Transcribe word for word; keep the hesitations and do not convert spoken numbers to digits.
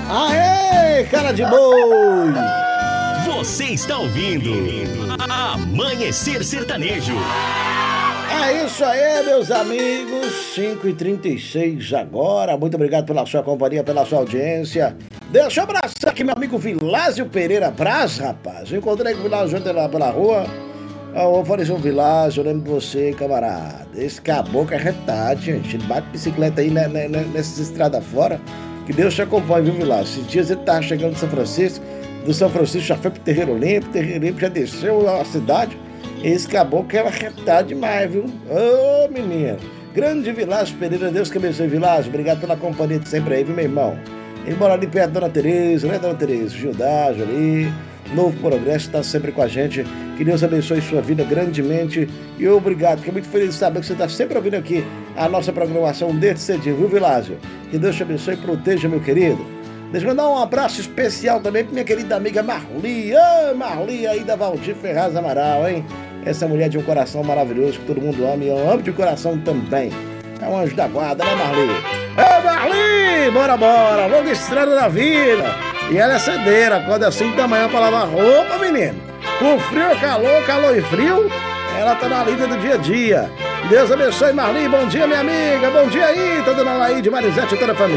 Aê, cara de boi! Você está ouvindo Amanhecer Sertanejo. É isso aí, meus amigos. cinco e trinta e seis agora. Muito obrigado pela sua companhia, pela sua audiência. Deixa eu abraçar aqui meu amigo Vilásio Pereira Braz, rapaz. Eu encontrei com o Vilásio ontem lá pela rua. Eu falei assim, Vilásio, eu lembro de você, camarada. Esse caboclo é retado, gente. Ele bate bicicleta aí né, né, nessas estradas fora. Que Deus te acompanhe, viu, Vilásio? Esses dias ele tava chegando de São Francisco. Do São Francisco já foi pro Terreiro Limpo. Terreiro Limpo já desceu a cidade. Esse caboclo é retado demais, viu? Ô, oh, menino. Grande Vilásio Pereira, Deus que abençoe, Vilásio. Obrigado pela companhia de sempre aí, viu, meu irmão? Ele mora ali perto da Dona Tereza, né, Dona Tereza? Gildágio ali. Novo Progresso está sempre com a gente. Que Deus abençoe sua vida grandemente. E obrigado, fiquei muito feliz de saber que você está sempre ouvindo aqui a nossa programação desde cedinho, viu, Vilásio? Que Deus te abençoe e proteja, meu querido. Deixa eu mandar um abraço especial também para minha querida amiga Marli. Ô, Marli aí da Valdir Ferraz Amaral, hein? Essa mulher de um coração maravilhoso que todo mundo ama e eu amo de coração também. É um anjo da guarda, né, Marli? Ô, Marli! Bora, bora! Longa estrada da vida! E ela é cedeira, acorda às cinco da manhã pra lavar roupa, menino. Com frio, calor, calor e frio, ela tá na lida do dia a dia. Deus abençoe, Marli. Bom dia, minha amiga. Bom dia aí, toda dona Laíde, Marisete e toda a família.